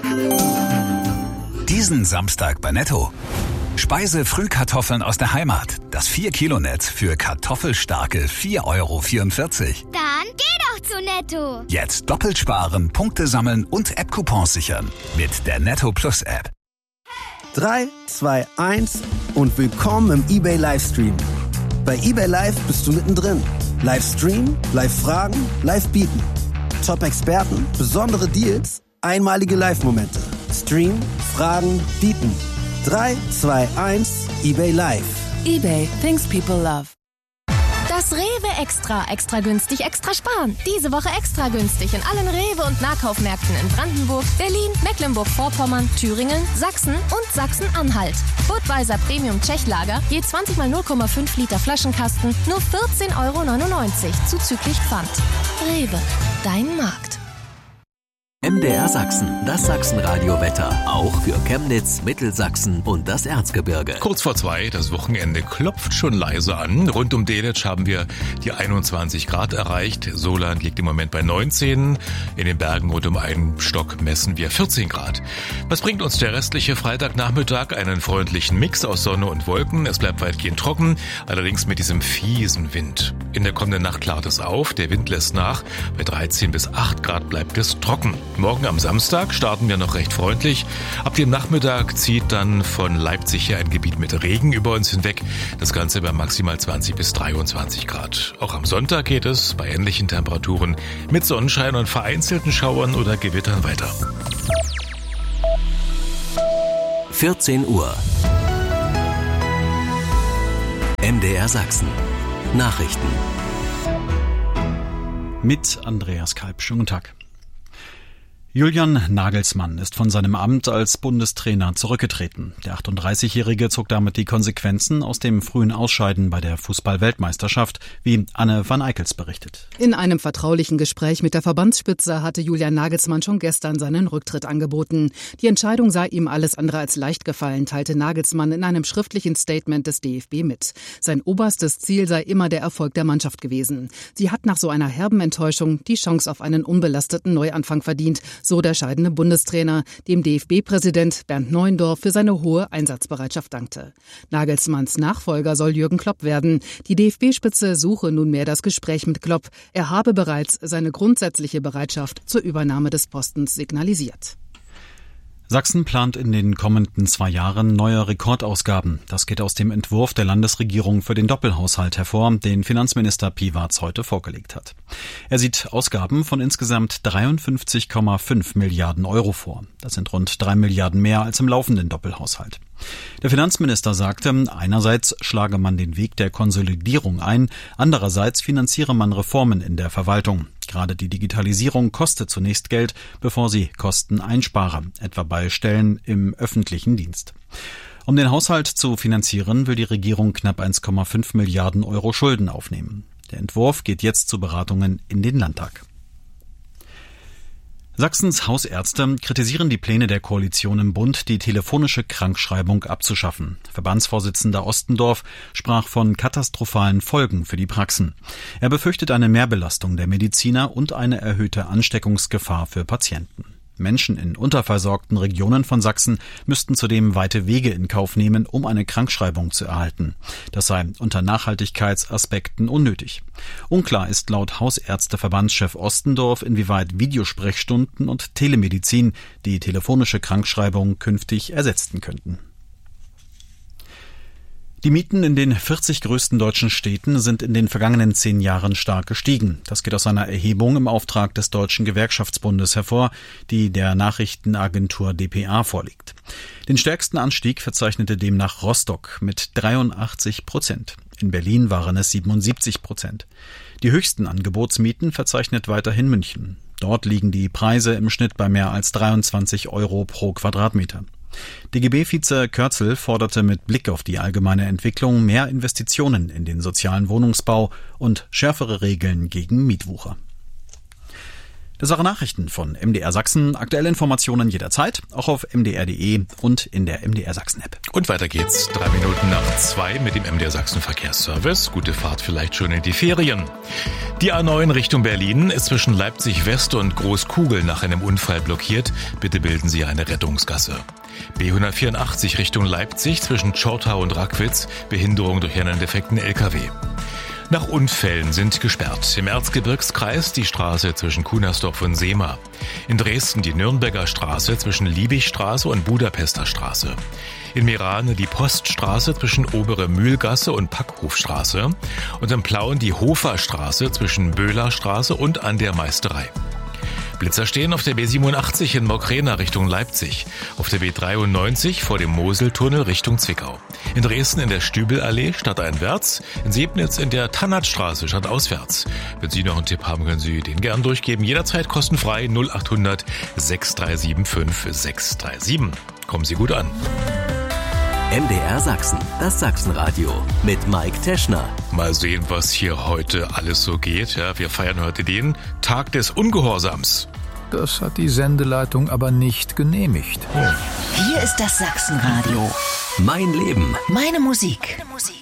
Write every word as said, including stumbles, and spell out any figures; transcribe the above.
Diesen Samstag bei Netto. Speise-Frühkartoffeln aus der Heimat. Das vier Kilo Netz für kartoffelstarke vier Euro vierundvierzig. Dann geh doch zu Netto. Jetzt doppelt sparen, Punkte sammeln und App-Coupons sichern. Mit der Netto Plus App. drei, zwei, eins und willkommen im eBay Livestream. Bei eBay Live bist du mittendrin. Livestream, Live-Fragen, Live-Bieten. Top-Experten, besondere Deals, einmalige Live-Momente. Stream, Fragen, Bieten. drei, zwei, eins, eBay Live. eBay, things people love. Das Rewe Extra. Extra günstig, extra sparen. Diese Woche extra günstig in allen Rewe- und Nahkaufmärkten in Brandenburg, Berlin, Mecklenburg-Vorpommern, Thüringen, Sachsen und Sachsen-Anhalt. Budweiser Premium Tschechlager, je zwanzig mal null Komma fünf Liter Flaschenkasten, nur vierzehn Euro neunundneunzig, zuzüglich Pfand. Rewe, dein Markt. M D R Sachsen, das Sachsenradio-Wetter. Auch für Chemnitz, Mittelsachsen und das Erzgebirge. Kurz vor zwei, das Wochenende klopft schon leise an. Rund um Delitzsch haben wir die einundzwanzig Grad erreicht. Soland liegt im Moment bei neunzehn. In den Bergen rund um einen Stock messen wir vierzehn Grad. Was bringt uns der restliche Freitagnachmittag? Einen freundlichen Mix aus Sonne und Wolken. Es bleibt weitgehend trocken, allerdings mit diesem fiesen Wind. In der kommenden Nacht klart es auf. Der Wind lässt nach. Bei dreizehn bis acht Grad bleibt es trocken. Morgen am Samstag starten wir noch recht freundlich. Ab dem Nachmittag zieht dann von Leipzig her ein Gebiet mit Regen über uns hinweg. Das Ganze bei maximal zwanzig bis dreiundzwanzig Grad. Auch am Sonntag geht es bei ähnlichen Temperaturen mit Sonnenschein und vereinzelten Schauern oder Gewittern weiter. vierzehn Uhr. M D R Sachsen. Nachrichten. Mit Andreas Kalb. Schönen guten Tag. Julian Nagelsmann ist von seinem Amt als Bundestrainer zurückgetreten. Der achtunddreißigjährige zog damit die Konsequenzen aus dem frühen Ausscheiden bei der Fußball-Weltmeisterschaft, wie Anne van Eickels berichtet. In einem vertraulichen Gespräch mit der Verbandsspitze hatte Julian Nagelsmann schon gestern seinen Rücktritt angeboten. Die Entscheidung sei ihm alles andere als leicht gefallen, teilte Nagelsmann in einem schriftlichen Statement des D F B mit. Sein oberstes Ziel sei immer der Erfolg der Mannschaft gewesen. Sie hat nach so einer herben Enttäuschung die Chance auf einen unbelasteten Neuanfang verdient, so der scheidende Bundestrainer, dem D F B-Präsident Bernd Neuendorf für seine hohe Einsatzbereitschaft dankte. Nagelsmanns Nachfolger soll Jürgen Klopp werden. Die D F B-Spitze suche nunmehr das Gespräch mit Klopp. Er habe bereits seine grundsätzliche Bereitschaft zur Übernahme des Postens signalisiert. Sachsen plant in den kommenden zwei Jahren neue Rekordausgaben. Das geht aus dem Entwurf der Landesregierung für den Doppelhaushalt hervor, den Finanzminister Piwarz heute vorgelegt hat. Er sieht Ausgaben von insgesamt dreiundfünfzig Komma fünf Milliarden Euro vor. Das sind rund drei Milliarden mehr als im laufenden Doppelhaushalt. Der Finanzminister sagte, einerseits schlage man den Weg der Konsolidierung ein, andererseits finanziere man Reformen in der Verwaltung. Gerade die Digitalisierung kostet zunächst Geld, bevor sie Kosten einspare, etwa bei Stellen im öffentlichen Dienst. Um den Haushalt zu finanzieren, will die Regierung knapp eins Komma fünf Milliarden Euro Schulden aufnehmen. Der Entwurf geht jetzt zu Beratungen in den Landtag. Sachsens Hausärzte kritisieren die Pläne der Koalition im Bund, die telefonische Krankschreibung abzuschaffen. Verbandsvorsitzender Ostendorf sprach von katastrophalen Folgen für die Praxen. Er befürchtet eine Mehrbelastung der Mediziner und eine erhöhte Ansteckungsgefahr für Patienten. Menschen in unterversorgten Regionen von Sachsen müssten zudem weite Wege in Kauf nehmen, um eine Krankschreibung zu erhalten. Das sei unter Nachhaltigkeitsaspekten unnötig. Unklar ist laut Hausärzteverbandschef Ostendorf, inwieweit Videosprechstunden und Telemedizin die telefonische Krankschreibung künftig ersetzen könnten. Die Mieten in den vierzig größten deutschen Städten sind in den vergangenen zehn Jahren stark gestiegen. Das geht aus einer Erhebung im Auftrag des Deutschen Gewerkschaftsbundes hervor, die der Nachrichtenagentur d p a vorliegt. Den stärksten Anstieg verzeichnete demnach Rostock mit dreiundachtzig Prozent. In Berlin waren es siebenundsiebzig Prozent. Die höchsten Angebotsmieten verzeichnet weiterhin München. Dort liegen die Preise im Schnitt bei mehr als dreiundzwanzig Euro pro Quadratmeter. D G B-Vize Kürzel forderte mit Blick auf die allgemeine Entwicklung mehr Investitionen in den sozialen Wohnungsbau und schärfere Regeln gegen Mietwucher. Das waren Nachrichten von M D R Sachsen. Aktuelle Informationen jederzeit, auch auf m d r punkt d e und in der M D R Sachsen App. Und weiter geht's. Drei Minuten nach zwei mit dem M D R Sachsen Verkehrsservice. Gute Fahrt vielleicht schon in die Ferien. Die A neun Richtung Berlin ist zwischen Leipzig West und Großkugel nach einem Unfall blockiert. Bitte bilden Sie eine Rettungsgasse. B hundertvierundachtzig Richtung Leipzig zwischen Tschortau und Rackwitz. Behinderung durch einen defekten L K W. Nach Unfällen sind gesperrt. Im Erzgebirgskreis die Straße zwischen Kunersdorf und Seema. In Dresden die Nürnberger Straße zwischen Liebigstraße und Budapester Straße. In Meran die Poststraße zwischen Obere Mühlgasse und Packhofstraße. Und in Plauen die Hoferstraße zwischen Böhlerstraße und an der Meisterei. Blitzer stehen auf der B siebenundachtzig in Mokrena Richtung Leipzig, auf der B dreiundneunzig vor dem Moseltunnel Richtung Zwickau, in Dresden in der Stübelallee stadteinwärts, in Sebnitz in der Tannertstraße stadtauswärts. Wenn Sie noch einen Tipp haben, können Sie den gern durchgeben, jederzeit kostenfrei null acht hundert sechs drei sieben fünf sechs drei sieben. Kommen Sie gut an. M D R Sachsen, das Sachsenradio mit Mike Teschner. Mal sehen, was hier heute alles so geht. Ja, wir feiern heute den Tag des Ungehorsams. Das hat die Sendeleitung aber nicht genehmigt. Hier ist das Sachsenradio. Mein Leben. Meine Musik. Meine Musik.